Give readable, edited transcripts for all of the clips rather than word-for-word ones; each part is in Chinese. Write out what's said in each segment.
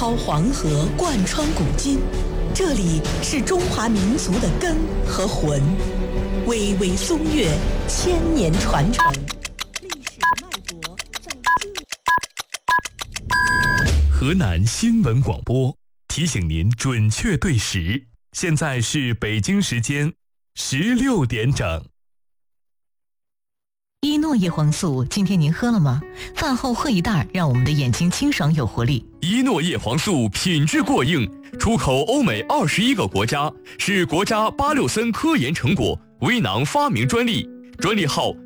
滔黄河，贯穿古今，这里是中华民族的根和魂，巍巍松岳，千年传承，历史脉搏在这。 河南新闻广播提醒您准确对时，现在是北京时间16点整。 依诺叶黄素，今天您喝了吗？饭后喝一袋，让我们的眼睛清爽有活力。 依诺叶黄素品质过硬，出口欧美21个国家，是国家863森科研成果，微囊发明专利，专利号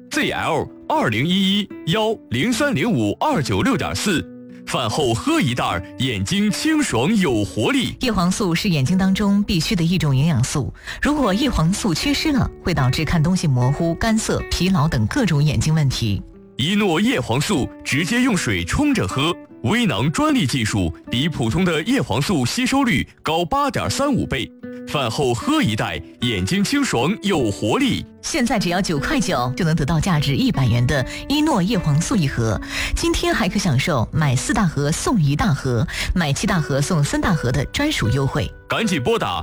ZL2011-10305-296.4。饭后喝一袋，眼睛清爽有活力。 叶黄素是眼睛当中必须的一种营养素，如果叶黄素缺失了，会导致看东西模糊、干涩、疲劳等各种眼睛问题。 依诺叶黄素直接用水冲着喝，微囊专利技术比普通的叶黄素吸收率高8.35倍。饭后喝一袋，眼睛清爽有活力。 现在只要9.9块就能得到价值100元的依诺叶黄素一盒，今天还可享受买4大盒送1大盒，买7大盒送3大盒的专属优惠。 赶紧拨打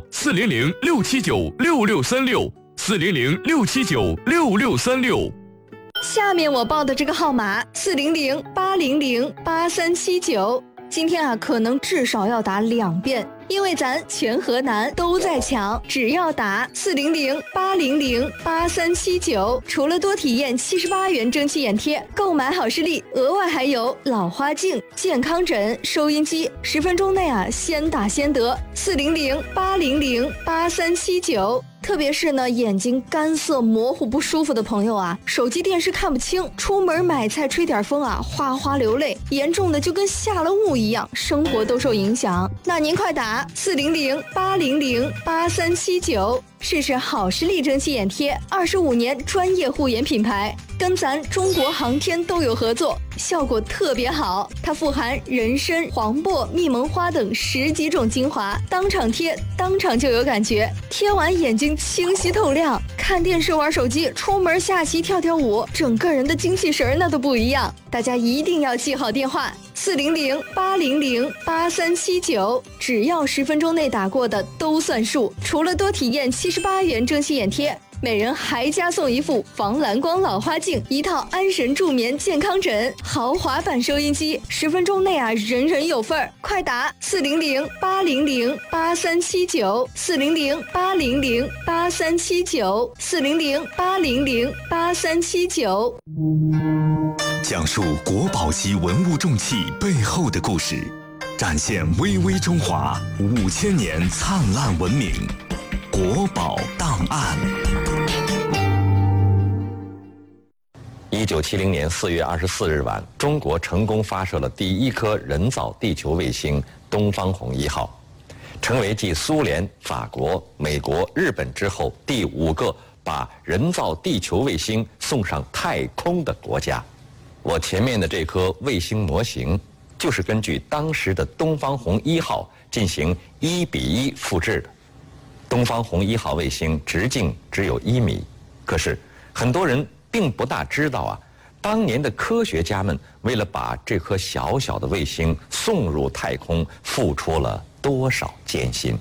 400-679-6636，400-679-6636。 下面我报的这个号码400-800-8379，今天可能至少要打2遍，因为咱全河南都在抢，只要打400-800-8379，除了多体验78元蒸汽眼贴，购买好视力额外还有老花镜、健康枕、收音机，10分钟内先打先得。400-800-8379。特别是呢，眼睛干涩模糊不舒服的朋友手机电视看不清，出门买菜吹点风哗哗流泪，严重的就跟下了雾一样，生活都受影响。那您快打400-800-8379，试试好视力蒸汽眼贴，25年专业护眼品牌，跟咱中国航天都有合作，效果特别好。它富含人参、黄柏、蜜蒙花等10几种精华，当场贴当场就有感觉，贴完眼睛清晰透亮，看电视玩手机，出门下棋跳跳舞，整个人的精气神那都不一样。大家一定要记好电话400-800-8379，只要10分钟内打过的都算数。除了多体验78元蒸汽眼贴，每人还加送一副防蓝光老花镜，1套安神助眠健康枕，豪华版收音机，10分钟内人人有份儿。快打400-800-8379，400-800-8379，400-800-8379。 讲述国宝级文物重器背后的故事，展现巍巍中华5000年灿烂文明。国宝档案。 1970年4月24日晚，中国成功发射了第1颗人造地球卫星东方红1号，成为继苏联、法国、美国、日本之后第5个把人造地球卫星送上太空的国家。我前面的这颗卫星模型，就是根据当时的东方红1号进行1:1复制的。东方红1号卫星直径只有1米，可是很多人并不大知道当年的科学家们为了把这颗小小的卫星送入太空，付出了多少艰辛。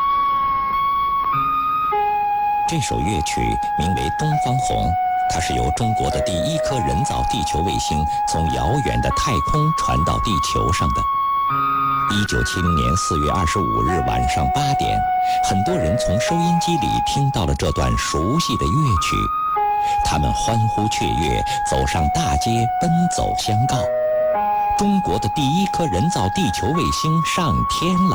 这首乐曲名为《东方红》，它是由中国的第1颗人造地球卫星从遥远的太空传到地球上的。1970年4月25日晚上8点，很多人从收音机里听到了这段熟悉的乐曲，他们欢呼雀跃，走上大街奔走相告，中国的第1颗人造地球卫星上天了。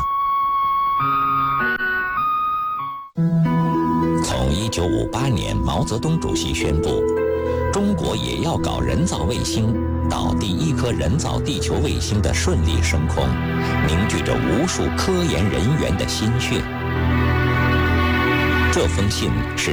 从1958年毛泽东主席宣布中国也要搞人造卫星，到第1颗人造地球卫星的顺利升空，凝聚着无数科研人员的心血。这封信是